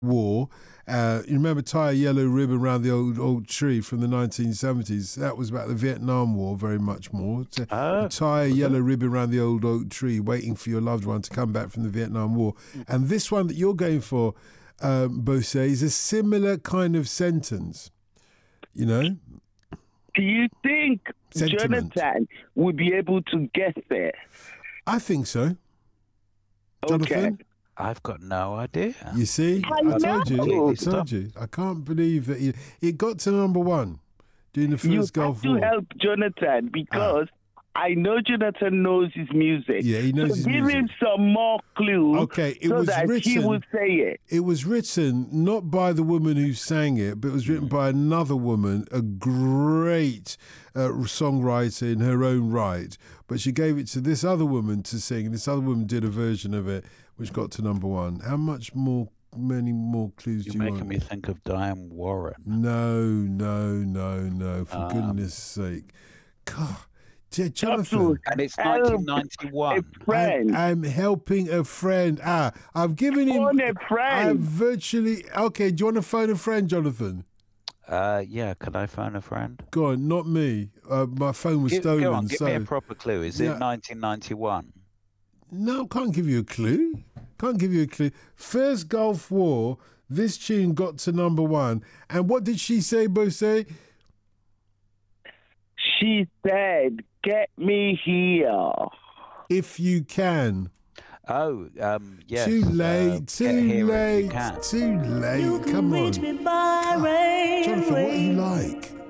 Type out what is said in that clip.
War. You remember tie a yellow ribbon around the old tree from the 1970s? That was about the Vietnam War, very much more. Tie a yellow ribbon around the old oak tree, waiting for your loved one to come back from the Vietnam War. And this one that you're going for, Bose, is a similar kind of sentence. You know? Do you think Sentiment. Jonathan would be able to get there? I think so. Jonathan? Okay. I've got no idea. You see? I I told know. you. I can't believe that it got to number one during the You first have Gulf to War. help Jonathan because I know Jonathan knows his music. Yeah, he knows his give music. him some more clues Okay, it so was that he written- will say it. It was written not by the woman who sang it, but it was written by another woman, a great songwriter in her own right. But she gave it to this other woman to sing, and this other woman did a version of it, which got to number one. How many more clues You're do you making want? me think of Diane Warren. No, for goodness sake. God. Jonathan. And it's Help 1991. A friend. I'm helping a friend. I've given him. Phone a I'm friend. virtually okay. Do you want to phone a friend, Jonathan? Yeah, can I phone a friend? Go on, not me. My phone was stolen. Go on, give so me a proper clue. Is Yeah. it 1991? no, can't give you a clue. Can't give you a clue. First Gulf War. This tune got to number one. And what did she say, Bose? She said, "Get me here." If you can. Oh, yes. Too Get late. Too here if you late. can. Too late. Come on. Reach me by railway. Jonathan, what are you like?